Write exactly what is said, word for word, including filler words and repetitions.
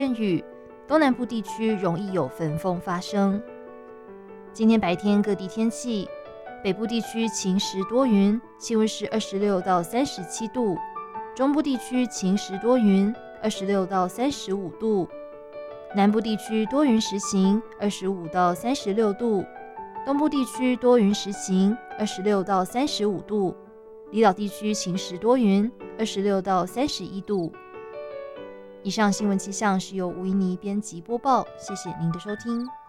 阵雨，东南部地区容易有焚风发生。今天白天各地天气，北部地区晴时多云，气温是二十六到三十七度；中部地区晴时多云，二十六到三十五度；南部地区多云时晴，二十五到三十六度；东部地区多云时晴，二十六到三十五度；离岛地区晴时多云，二十六到三十一度。以上新闻气象是由吴怡妮编辑播报，谢谢您的收听。